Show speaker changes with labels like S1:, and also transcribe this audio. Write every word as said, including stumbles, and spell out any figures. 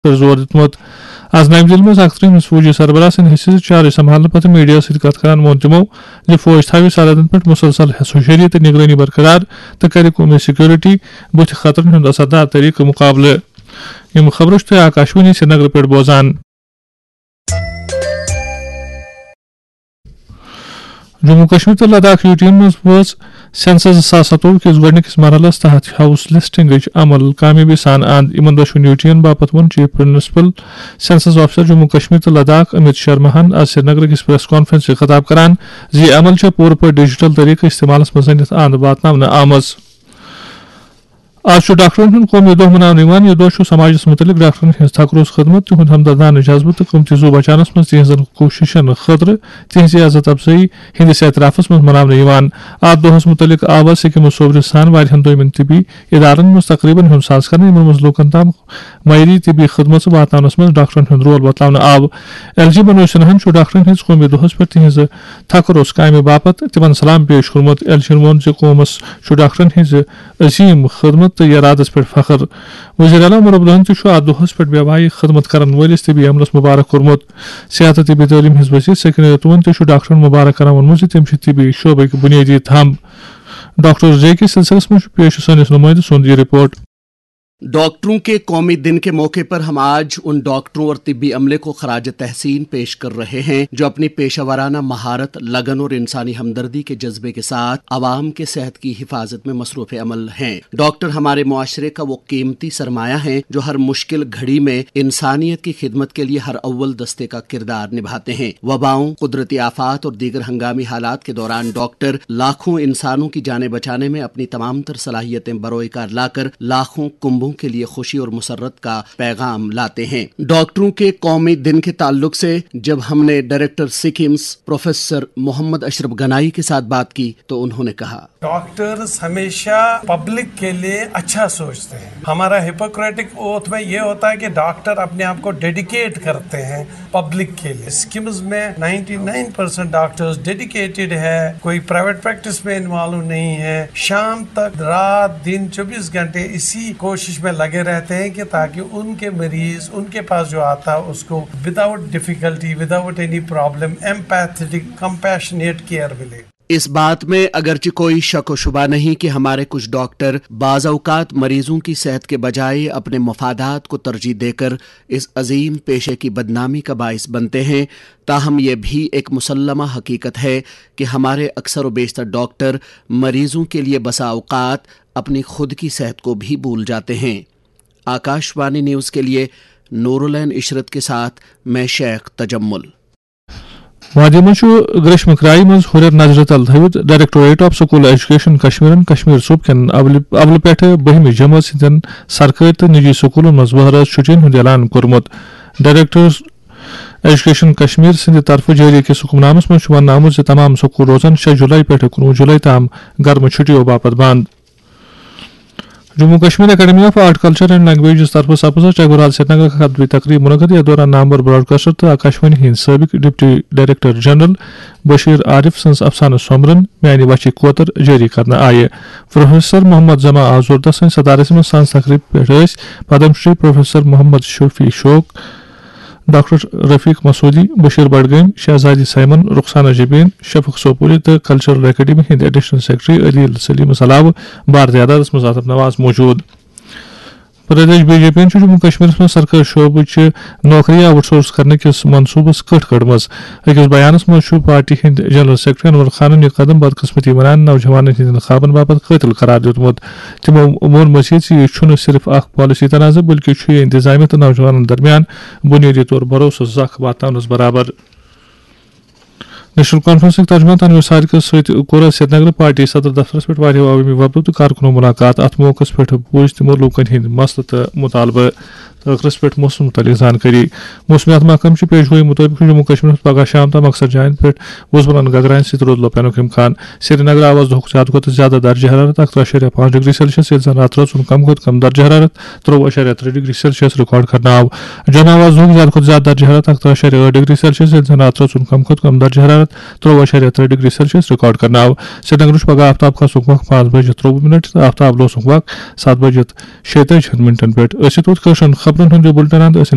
S1: زور دیتمت. آز نئی دہلی مز اخترم فوجی سربراہ سند حصہ چارج سنبھالنے پتہ میڈیا ست کت کران وون تمو زِ فوج تھاوِ سرحدن پہ مسلسل ہوشیاری تو نگرانی برقرار تو کر قومی سیکورٹی بتھ خطرن ہند اثردار طریقہ مقابلہ. یم خبر تہ آکاشوانی سری نگر پہ بوزان. جموں کشمیر تو لداخ یوٹین مز وٲژ سینسس زٕ ساس ستووُہ کِس گۄڈنِکِس مرحلس تحت ہاؤس لسٹنگٕچ عمل کامیٲبی سان اند. یمن دۄشوٕنی یوٹین باپت ووٚن chief principal census officer Jammu Kashmir تو لداخ امت شرماہن آز سری نگر کس پریس کانفرنس سے خطاب کران زِ یہِ عمل چھےٚ پوٗرٕ پٲٹھۍ ڈیجیٹل طریقہٕ استعمالس منٛز أنِتھ اند واتناونہٕ آمٕژ. آز چھُ ڈاکٹرن ہُنٛد قومی دۄہ مناونہٕ یِوان. یہِ دۄہ چھُ سماجس متعلق ڈاکٹرن ہٕنٛز تھکروز خدمت, تِہُنٛد ہمدردانہٕ جذبہٕ تہٕ قۭمتی زُو بچاونس منٛز تِہنٛزن کوٗششن خٲطرٕ تِہنٛزِ عزت افضٲیی ہٕنٛدِس اعترافس منٛز مناونہٕ یِوان. اتھ دۄہس متعلق آو سکمو صوبرٕ سان واریاہن دویمٮ۪ن طبی ادارن منٛز تقریبن ہُنٛد ساز کرنہٕ, یِمن منٛز لوٗکن تام معیاری طبی خدمت واتناونس منٛز ڈاکٹرن ہُنٛد رول بتلاونہٕ آو. ایل جی منوج سنہاہن چھُ ڈاکٹرن ہٕنٛدِس قومی دۄہس پٮ۪ٹھ تِہنٛزِ تھکروز کامہِ باپتھ تِمن سلام پیش کوٚرمُت. ایل جی ووٚن زِ قومس چھُ ڈاکٹرن ہٕنٛزِ عظیٖم خدمت تہٕ یرادس پٮ۪ٹھ فخر. وزیر اعلیٰ عمر عبداللہن تہِ چھُ اتھ دۄہس پٮ۪ٹھ بےوایی خدمت کرن وٲلِس طبی عملس مبارک کوٚرمُت. صحت تہٕ طبی تعلیٖم ہٕنٛز وزیر سکینہ رتوٗوَن تہِ چھُ ڈاکٹرن مبارک کران ووٚنمُت زِ تِم چھِ طبی شعبٕکۍ بُنیٲدی تھم. ڈاکٹر ڈے کِس سلسلس منٛز چھُ پیش سٲنِس نُمٲیندٕ سُنٛد یہ رپورٹ.
S2: ڈاکٹروں کے قومی دن کے موقع پر ہم آج ان ڈاکٹروں اور طبی عملے کو خراج تحسین پیش کر رہے ہیں جو اپنی پیشہ ورانہ مہارت, لگن اور انسانی ہمدردی کے جذبے کے ساتھ عوام کے صحت کی حفاظت میں مصروف عمل ہیں. ڈاکٹر ہمارے معاشرے کا وہ قیمتی سرمایہ ہیں جو ہر مشکل گھڑی میں انسانیت کی خدمت کے لیے ہر اول دستے کا کردار نبھاتے ہیں. وباؤں, قدرتی آفات اور دیگر ہنگامی حالات کے دوران ڈاکٹر لاکھوں انسانوں کی جانیں بچانے میں اپنی تمام تر صلاحیتیں بروئے کار لا کر لاکھوں کنبوں کے لیے خوشی اور مسرت کا پیغام لاتے ہیں. ڈاکٹروں کے قومی دن کے تعلق سے جب ہم نے ڈائریکٹر سکمز پروفیسر محمد اشرف گنائی کے ساتھ بات کی تو انہوں نے کہا,
S3: ڈاکٹرز ہمیشہ پبلک کے لیے اچھا سوچتے ہیں. ہمارا ہپوکریٹک اوتھ میں یہ ہوتا ہے کہ ڈاکٹر اپنے آپ کو ڈیڈیکیٹ کرتے ہیں پبلک کے لیے. سکمز میں ninety nine percent doctors dedicated ہے, کوئی پرائیویٹ پریکٹس میں انوالو نہیں ہے. شام تک رات دن چوبیس گھنٹے اسی کوشش میں لگے رہتے ہیں کہ تاکہ ان کے مریض ان کے پاس جو آتا ہے اس کو without difficulty, without any problem, empathetic compassionate care ملے.
S2: اس بات میں اگرچہ کوئی شک و شبہ نہیں کہ ہمارے کچھ ڈاکٹر بعض اوقات مریضوں کی صحت کے بجائے اپنے مفادات کو ترجیح دے کر اس عظیم پیشے کی بدنامی کا باعث بنتے ہیں. تاہم یہ بھی ایک مسلمہ حقیقت ہے کہ ہمارے اکثر و بیشتر ڈاکٹر مریضوں کے لیے بسا اوقات اپنی خود کی صحت کو بھی بھول جاتے ہیں. آکاش وانی نیوز کے لیے نور العین عشرت کے ساتھ میں شیخ تجمل.
S1: وادی مز گریشم کرائی مز ہُریر نظر تل تھوت directorate of school education کشمیرن Kashmir صوبہ کین اولہ پہ بہمہ جماعت سندین سرکاری تو نجی سکولن مز وہرٲژ چھٹین ہند اعلان کورمت. ڈائریکٹر ایجوکیشن کشمیر سندِ طرفہٕ جاری أکِس حکم نامس مز وننہٕ آمُت زِ تمام سکول روزن شیٚے جولائی پٮ۪ٹھ کُنوُہ جولائی تام گرمہٕ چھُٹیو باپت بند. Jammu Kashmir academy of art culture and languages طرف سپز چگورال سری نگر کا خطبی تقریب منعقد. یتھ دوران نامور براڈکاسٹر تو آکاشوانی ہند سابق ڈپٹی ڈائریکٹر جنرل بشیر عارف سنز افسانہ سومرن میانہ وچہ کوتر جاری کرنا آئے. پروفیسر محمد زما آزوردہ سن صدارت من سان تقریب پہ پدم شری پروفیسر محمد شفیع شوق, ڈاکٹر رفیق مسعودی, بشیر بڈگام, شہزادی سیمن, رخسانہ جبین, شفق سوپوری تو کلچرل اکیڈمی ہند ایڈیشنل سیکرٹری علیل سلیم علاوہ بار تعداد مز ادب نواز موجود. پردیش بی جے پی جموں کشمیر میں سرکاری شعبہ نوکری آؤٹ سورس کرنے کس منصوبس کٹ کڑم. اکس بیانس مز پارٹی ہند جنرل سیکرٹری انور خانن یہ قدم بدقسمتی ونان نوجوانن ہند انتخابن باپت قاتل قرار دیتمت. تمو وون مزید یہ چھُنہٕ صرف اخ پالیسی تنازع بلکہ چھ یہ انتظامیہ تو نوجوانن درمیان بنیادی طور بھروسہ زخ واتناونس برابر. نیشنل کانفرنس ترجمان تنویر صادق ست کور سری نگر پارٹی صدر دفترس پہ عوامی وفد تو کارکنوں ملاقات. ات موقع پہ بوجھ تمو لوکن ہند مسلہ تو مطالبہ. ٲخرس پہ موسم متعلق زانکاری. موسمیات محکمہ کی پیش گوئی مطابق جموں کشمیر پگہ شام تام اکثر جائن پہ وزبلن گگرائن ست رود لوپینک امکان. سری نگر آواز دہ زیادہ کھت زیادہ درجہ حرارت اکترہ اشاریہ پانچ ڈگری سیلسیس, یل زن رات رژن کم کھت کم درجہ حرارت تروہ اشاریہ ترے ڈگری سیلسیس ریکارڈ کرنا آو. جمع آواز دہ زیادہ کھت زیادہ درجہ حرارت اکترہ اشاریہ ٲٹھ ڈگری سیلسیس, یل زن رات رژن کم کھت کم درجہ حرارت تروہ اشاریہ ترے ڈگری سیلسیس ریکارڈ کرنا آو. سری نگر پگہ آفتاب کھسک وقت پانچ بجے تروہ منٹ تو آفتاب لوسک وقت سات بجے شیتأجی منٹن پہ. خبرن ہند بلٹن